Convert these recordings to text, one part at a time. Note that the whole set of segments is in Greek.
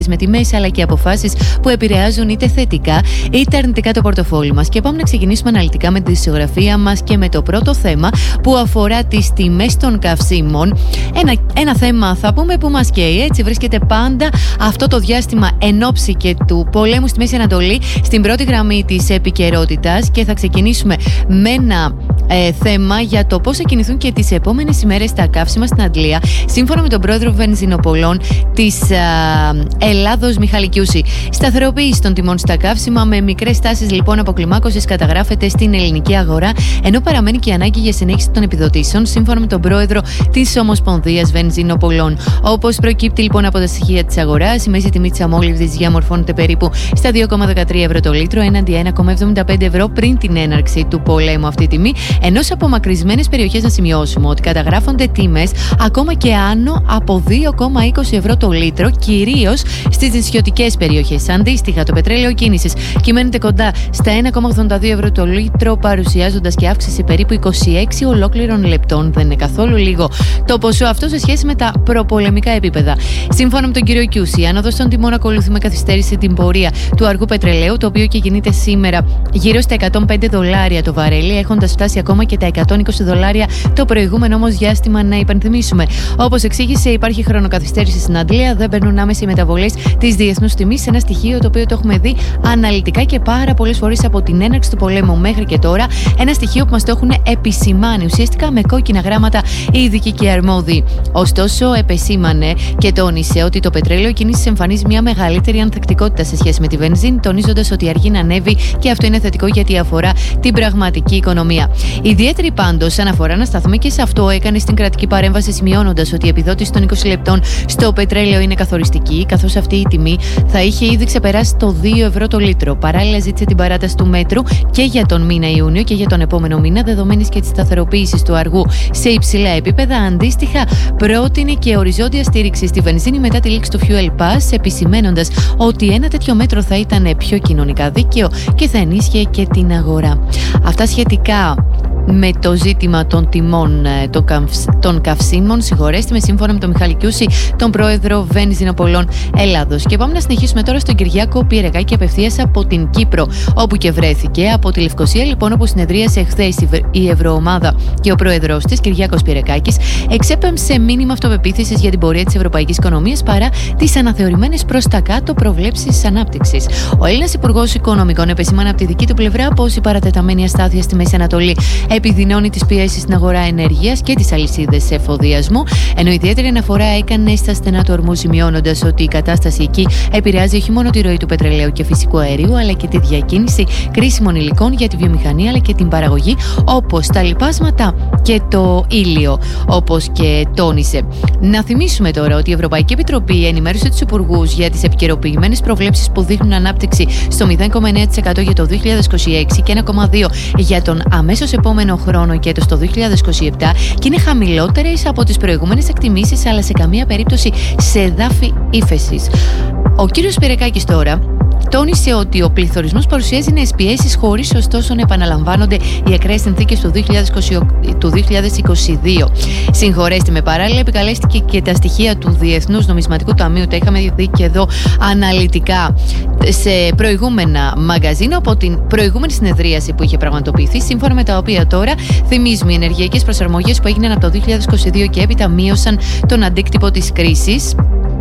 με τιμές αλλά και αποφάσεις που επηρεάζουν είτε θετικά είτε αρνητικά το πορτοφόλι μας. Και πάμε να ξεκινήσουμε αναλυτικά με τη δισογραφία μας και με το πρώτο θέμα που αφορά τις τιμές των καυσίμων. Ένα θέμα θα πούμε που μας καίει, έτσι βρίσκεται πάντα αυτό το διάστημα εν ώψη και του πολέμου στη Μέση Ανατολή στην πρώτη γραμμή της επικαιρότητας, και θα ξεκινήσουμε με ένα θέμα για το πώς θα κινηθούν και τις επόμενες ημέρες τα καύσιμα στην Αντλία, σύμφωνα με τον πρόεδρο βενζινοπολών της Ελλάδος, Μιχάλη Κιούση. Σταθεροποίηση των τιμών στα καύσιμα με μικρές τάσεις λοιπόν αποκλιμάκωσης καταγράφεται στην ελληνική αγορά, ενώ παραμένει και η ανάγκη για συνέχιση των επιδοτήσεων, σύμφωνα με τον πρόεδρο της Ομοσπονδίας Βενζινοπολών. Όπως προκύπτει λοιπόν από τα στοιχεία της αγοράς, η μέση τιμή της αμόλυβδης διαμορφώνεται περίπου στα 2,13 ευρώ το λίτρο, έναντι 1,75 ευρώ πριν την έναρξη του πολέμου αυτή τιμή, ενώ σε απομακρυσμένες περιοχές να σημειώσουμε ότι καταγράφονται τιμές ακόμα και άνω από 2,20 ευρώ το λίτρο, κυρίως στις νησιωτικές περιοχές. Αντίστοιχα, το πετρέλαιο κίνησης κυμαίνεται κοντά στα 1,82 ευρώ το λίτρο, παρουσιάζοντας και αύξηση περίπου 26 ολόκληρων λεπτών. Δεν είναι καθόλου λίγο το ποσό αυτό σε σχέση με τα προπολεμικά επίπεδα. Σύμφωνα με τον κύριο Κιούση, η άνοδος των τιμών ακολουθεί με καθυστέρηση την πορεία του αργού πετρελαίου, το οποίο και κινείται σήμερα γύρω στα $105 το βαρέλι, έχοντας φτάσει ακόμα και τα $120 το προηγούμενο όμως διάστημα, να υπενθυμίσουμε. Όπως εξήγησε, υπάρχει χρονοκαθυστέρηση στην Αντλία, δεν παίρνουν άμεση μεταβολές της διεθνούς τιμής, ένα στοιχείο το οποίο το έχουμε δει αναλυτικά και πάρα πολλές φορές από την έναρξη του πολέμου μέχρι και τώρα. Ένα στοιχείο που μας το έχουν επισημάνει ουσιαστικά με κόκκινα γράμματα οι ειδικοί και οι αρμόδιοι. Ωστόσο, επεσήμανε και τόνισε ότι το πετρέλαιο κίνησης εμφανίζει μια μεγαλύτερη ανθεκτικότητα σε σχέση με τη βενζίνη, τονίζοντας ότι αργεί να ανέβει, και αυτό είναι θετικό γιατί αφορά την πραγματική οικονομία. Ιδιαίτερη πάντως αναφορά να σταθούμε και σε αυτό έκανε στην κρατική παρέμβαση, σημειώνοντας ότι η επιδότηση των 20 λεπτών στο πετρέλαιο είναι καθοριστική, καθώς αυτή η τιμή θα είχε ήδη ξεπεράσει το 2 ευρώ το λίτρο. Παράλληλα, ζήτησε την παράταση του μέτρου και για τον μήνα Ιούνιο και για τον επόμενο μήνα, δεδομένης και τη σταθεροποίηση του αργού σε υψηλά επίπεδα. Αντίστοιχα, πρότεινε και οριζόντια στήριξη στη βενζίνη μετά τη λήξη του Fuel Pass, επισημαίνοντας ότι ένα τέτοιο μέτρο θα ήταν πιο κοινωνικά δίκαιο και θα ενίσχυε και την αγορά. Αυτά σχετικά με το ζήτημα των τιμών των καυσίμων, συγχωρέστε με, σύμφωνα με τον Μιχάλη Κιούση, τον πρόεδρο Βενζινοπολών Ελλάδος. Και πάμε να συνεχίσουμε τώρα στον Κυριάκο Πυρεκάκη, απευθείας από την Κύπρο, όπου και βρέθηκε. Από τη Λευκοσία, λοιπόν, όπου συνεδρίασε χθες η Ευρωομάδα και ο πρόεδρος της, Κυριάκος Πυρεκάκης, εξέπεμψε μήνυμα αυτοπεποίθησης για την πορεία της ευρωπαϊκής οικονομίας παρά τις αναθεωρημένες προς τα κάτω προβλέψεις ανάπτυξης. Ο Έλληνας Υπουργός Οικονομικών επεσήμανε από τη δική του πλευρά πως η παρατεταμένη αστάθεια στη Μέση Ανατολή επιδεινώνει τις πιέσεις στην αγορά ενέργειας και τις αλυσίδες εφοδιασμού, ενώ ιδιαίτερη αναφορά έκανε στα στενά του ορμού, σημειώνοντας ότι η κατάσταση εκεί επηρεάζει όχι μόνο τη ροή του πετρελαίου και φυσικού αερίου, αλλά και τη διακίνηση κρίσιμων υλικών για τη βιομηχανία αλλά και την παραγωγή, όπως τα λιπάσματα και το ήλιο, όπως και τόνισε. Να θυμίσουμε τώρα ότι η Ευρωπαϊκή Επιτροπή ενημέρωσε τους υπουργούς για τις επικαιροποιημένες προβλέψεις που δείχνουν ανάπτυξη στο 0,9% για το 2026 και 1,2% για τον αμέσως επόμενο χρόνο και το 2027, και είναι χαμηλότερες από τις προηγούμενες εκτιμήσεις, αλλά σε καμία περίπτωση σε εδάφη ύφεσης. Ο κύριος Πυρεκάκης τώρα τόνισε ότι ο πληθωρισμός παρουσιάζει νέες πιέσεις, χωρίς ωστόσο να επαναλαμβάνονται οι ακραίες συνθήκες του 2022. Συγχωρέστε με, παράλληλα επικαλέστηκε και τα στοιχεία του Διεθνούς Νομισματικού Ταμείου, τα είχαμε δει και εδώ αναλυτικά σε προηγούμενα μαγκαζίνα από την προηγούμενη συνεδρίαση που είχε πραγματοποιηθεί, σύμφωνα με τα οποία τώρα θυμίζουμε οι ενεργειακές προσαρμογές που έγιναν από το 2022 και έπειτα μείωσαν τον αντίκτυπο της κρίσης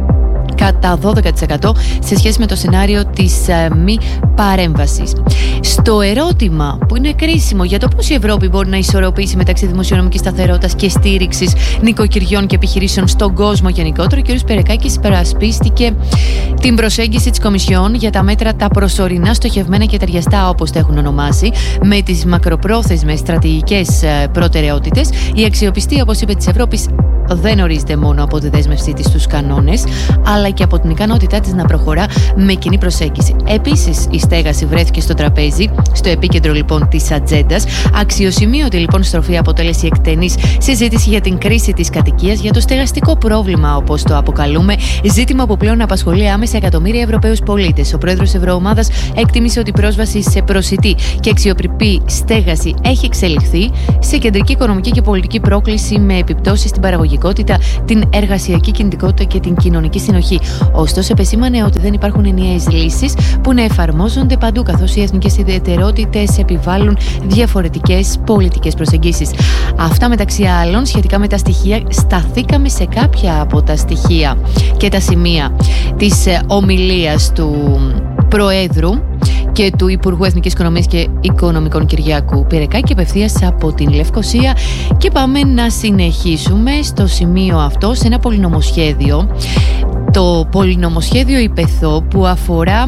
κατά 12% σε σχέση με το σενάριο της μη παρέμβασης. Στο ερώτημα που είναι κρίσιμο για το πώς η Ευρώπη μπορεί να ισορροπήσει μεταξύ δημοσιονομικής σταθερότητας και στήριξης νοικοκυριών και επιχειρήσεων στον κόσμο γενικότερα, ο κ. Πυρεκάκης υπερασπίστηκε την προσέγγιση της Κομισιόν για τα μέτρα τα προσωρινά, στοχευμένα και ταιριαστά, όπως τα έχουν ονομάσει, με τις μακροπρόθεσμες στρατηγικές προτεραιότητες. Η αξιοπιστία, όπως είπε, της Ευρώπης δεν ορίζεται μόνο από τη δέσμευσή της στους κανόνες, αλλά και από την ικανότητά της να προχωρά με κοινή προσέγγιση. Επίσης, η στέγαση βρέθηκε στο τραπέζι, στο επίκεντρο λοιπόν της ατζέντας. Αξιοσημείωτη λοιπόν στροφή αποτέλεσε η εκτενής συζήτηση για την κρίση της κατοικίας, για το στεγαστικό πρόβλημα, όπως το αποκαλούμε, ζήτημα που πλέον απασχολεί άμεσα εκατομμύρια Ευρωπαίους πολίτες. Ο πρόεδρος Ευρωομάδας εκτίμησε ότι η πρόσβαση σε προσιτή και αξιοπρεπή στέγαση έχει εξελιχθεί σε κεντρική οικονομική και πολιτική πρόκληση με επιπτώσεις στην παραγωγικότητα ανταγωνιστικότητα, την εργασιακή κινητικότητα και την κοινωνική συνοχή. Ωστόσο, επεσήμανε ότι δεν υπάρχουν ενιαίες λύσεις που να εφαρμόζονται παντού, καθώς οι εθνικές ιδιαιτερότητες επιβάλλουν διαφορετικές πολιτικές προσεγγίσεις. Αυτά μεταξύ άλλων σχετικά με τα στοιχεία. Σταθήκαμε σε κάποια από τα στοιχεία και τα σημεία της ομιλίας του Προέδρου και του Υπουργού Εθνικής Οικονομίας και Οικονομικών Κυριάκου Πυρεκάκη απευθείας από την Λευκοσία, και πάμε να συνεχίσουμε στο σημείο αυτό σε ένα πολυνομοσχέδιο, το πολυνομοσχέδιο ΙΠΕΘΟ, που αφορά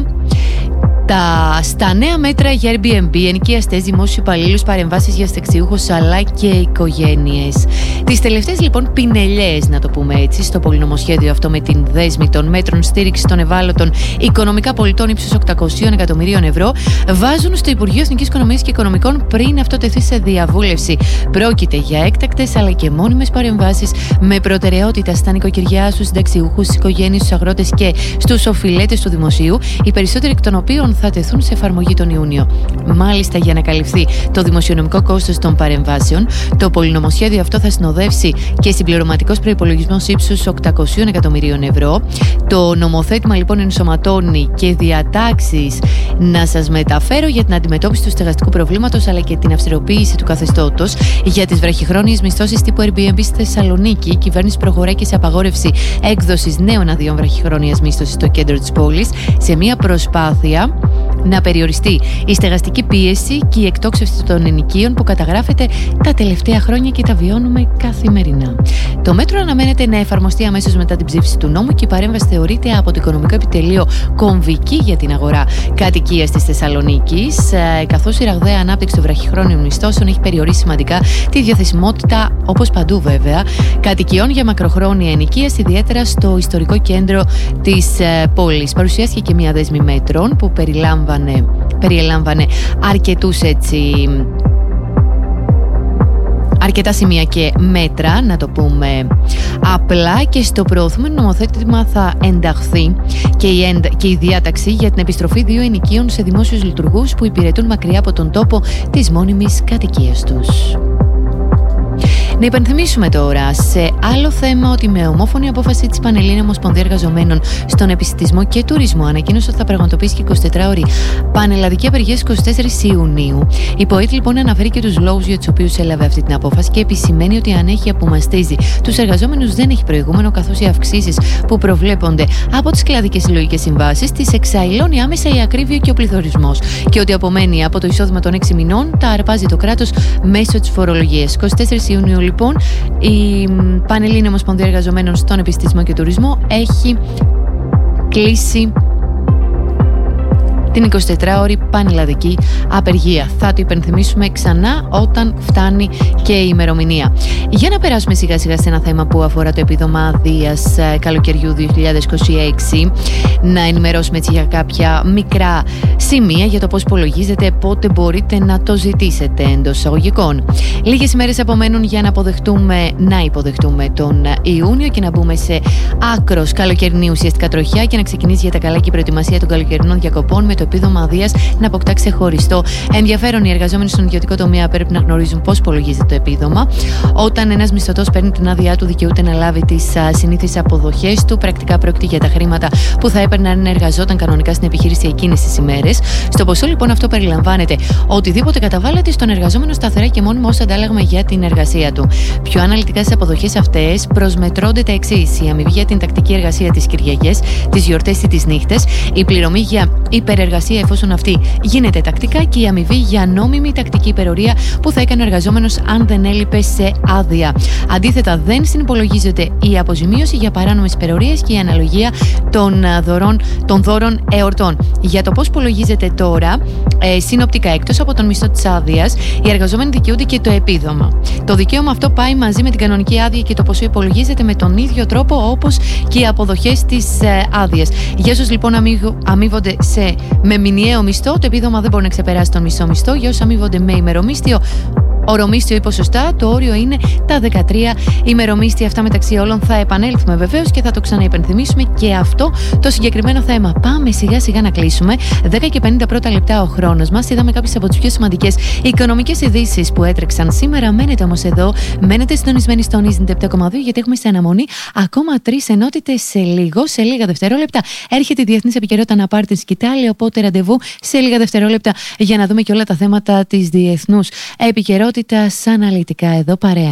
στα νέα μέτρα για Airbnb, ενοικιαστές, δημόσιους υπαλλήλους, παρεμβάσεις για συνταξιούχους αλλά και οικογένειες. Τις τελευταίες λοιπόν πινελιές, να το πούμε έτσι, στο πολυνομοσχέδιο αυτό με την δέσμη των μέτρων στήριξης των ευάλωτων οικονομικά πολιτών ύψους 800 εκατομμυρίων ευρώ βάζουν στο Υπουργείο Εθνικής Οικονομίας και Οικονομικών πριν αυτό τεθεί σε διαβούλευση. Πρόκειται για έκτακτες αλλά και μόνιμες παρεμβάσεις με προτεραιότητα στα νοικοκυριά, στους συνταξιούχους, στις οικογένειες, στους αγρότες και στους οφειλέτες του δημοσίου, οι περισσότεροι εκ των οποίων θα τεθούν σε εφαρμογή τον Ιούνιο. Μάλιστα, για να καλυφθεί το δημοσιονομικό κόστος των παρεμβάσεων, το πολυνομοσχέδιο αυτό θα συνοδεύσει και συμπληρωματικός προϋπολογισμός ύψους 800 εκατομμυρίων ευρώ. Το νομοθέτημα λοιπόν ενσωματώνει και διατάξεις να σας μεταφέρω για την αντιμετώπιση του στεγαστικού προβλήματος αλλά και την αυστηροποίηση του καθεστώτος για τις βραχυχρόνιες μισθώσεις τύπου Airbnb στη Θεσσαλονίκη. Η κυβέρνηση προχωράει και σε απαγόρευση έκδοσης νέων αδειών βραχυχρόνιας μίσθωσης στο κέντρο της πόλης, σε μια προσπάθεια να περιοριστεί η στεγαστική πίεση και η εκτόξευση των ενοικίων που καταγράφεται τα τελευταία χρόνια και τα βιώνουμε καθημερινά. Το μέτρο αναμένεται να εφαρμοστεί αμέσως μετά την ψήφιση του νόμου και η παρέμβαση θεωρείται από το Οικονομικό Επιτελείο κομβική για την αγορά κατοικίας της Θεσσαλονίκης, καθώς η ραγδαία ανάπτυξη των βραχυχρόνιων μισθώσεων έχει περιορίσει σημαντικά τη διαθεσιμότητα, όπως παντού βέβαια, κατοικιών για μακροχρόνια ενοικίαση, ιδιαίτερα στο ιστορικό κέντρο της πόλης. Παρουσιάστηκε και μια δέσμη μέτρων που περιέλαμβανε αρκετά σημεία και μέτρα, να το πούμε απλά, και στο προωθούμενο νομοθέτημα θα ενταχθεί και η διάταξη για την επιστροφή 2 ενοικίων σε δημόσιους λειτουργούς που υπηρετούν μακριά από τον τόπο της μόνιμης κατοικίας τους. Να υπενθυμίσουμε τώρα σε άλλο θέμα ότι με ομόφωνη απόφαση της Πανελλήνιας Ομοσπονδία Εργαζομένων στον Επιστημισμό και Τουρισμό ανακοίνωσε ότι θα πραγματοποιήσει και 24ωρη πανελλαδική απεργία στις 24 Ιουνίου. Η ΠΟΕΤ λοιπόν αναφέρει και τους λόγους για τους οποίους έλαβε αυτή την απόφαση και επισημαίνει ότι η ανέχεια που μαστίζει τους εργαζόμενους δεν έχει προηγούμενο, καθώς οι αυξήσεις που προβλέπονται από τις κλαδικές συλλογικές συμβάσεις τις εξαϊλώνει άμεσα η ακρίβεια και ο πληθωρισμός, και ότι απομένει από το εισόδημα των 6 μηνών τα αρπάζει το κράτος μέσω της φορολογίας. 24 Ιουνίου λοιπόν η Πανελλήνια Ομοσπονδία Εργαζομένων στον Επιστημισμό και Τουρισμό έχει κλείσει την 24ωρη πανελλαδική απεργία. Θα το υπενθυμίσουμε ξανά όταν φτάνει και η ημερομηνία. Για να περάσουμε σιγά σιγά σε ένα θέμα που αφορά το επίδομα αδείας καλοκαιριού 2026, να ενημερώσουμε έτσι για κάποια μικρά σημεία για το πώς υπολογίζετε, πότε μπορείτε να το ζητήσετε εντός εισαγωγικών. Λίγες ημέρες απομένουν για να υποδεχτούμε τον Ιούνιο και να μπούμε σε άκρος καλοκαιρινή ουσιαστικά τροχιά και να ξεκινήσει για τα καλά και η προετοιμασία των καλοκαιρινών διακοπών με το επίδομα αδείας να αποκτά ξεχωριστό ενδιαφέρον. Οι εργαζόμενοι στον ιδιωτικό τομέα πρέπει να γνωρίζουν πώς υπολογίζεται το επίδομα. Όταν ένας μισθωτός παίρνει την άδειά του, δικαιούται να λάβει τις συνήθεις αποδοχές του. Πρακτικά πρόκειται για τα χρήματα που θα έπαιρνε αν εργαζόταν κανονικά στην επιχείρηση εκείνες τις ημέρες. Στο ποσό λοιπόν αυτό περιλαμβάνεται οτιδήποτε καταβάλλεται στον εργαζόμενο σταθερά και μόνιμα ως αντάλλαγμα για την εργασία του. Πιο αναλυτικά στις αποδοχές αυτές προσμετρώνται τα εξής: η αμοιβή για την τακτική εργασία τις Κυριακές, τις γιορτές ή τις νύχτες, η πληρωμή για υπερεργασία εφόσον αυτή γίνεται τακτικά και η αμοιβή για νόμιμη τακτική υπερορία που θα έκανε ο εργαζόμενος αν δεν έλειπε σε άδεια. Αντίθετα, δεν συνυπολογίζεται η αποζημίωση για παράνομες υπερορίες και η αναλογία των δώρων εορτών. Για το πώς υπολογίζεται τώρα, συνοπτικά, εκτός από τον μισθό της άδειας, οι εργαζόμενοι δικαιούνται και το επίδομα. Το δικαίωμα αυτό πάει μαζί με την κανονική άδεια και το ποσό υπολογίζεται με τον ίδιο τρόπο όπως και οι αποδοχές της άδειας. Για όσους λοιπόν αμείβονται με μηνιαίο μισθό, το επίδομα δεν μπορεί να ξεπεράσει τον μισό μισθό. Για όσους αμείβονται με ημερομίσθιο, ορομίστιο ή ποσοστά, το όριο είναι τα 13 ημερομίστια. Αυτά μεταξύ όλων θα επανέλθουμε βεβαίως και θα το ξαναυπενθυμίσουμε και αυτό το συγκεκριμένο θέμα. Πάμε σιγά σιγά να κλείσουμε. 10 και 50 πρώτα λεπτά ο χρόνος μας. Είδαμε κάποιες από τις πιο σημαντικές οικονομικές ειδήσεις που έτρεξαν σήμερα. Μένετε όμως εδώ, μένετε συντονισμένοι στον Easy 7,2 γιατί έχουμε σε αναμονή ακόμα 3 ενότητες σε λίγα δευτερόλεπτα. Έρχεται η διεθνής επικαιρότητα να πάρει την σκητάλη, οπότε ραντεβού σε λίγα δευτερόλεπτα για να δούμε και όλα τα θέματα της διεθνούς επικαιρότητας αναλυτικά εδώ παρέα.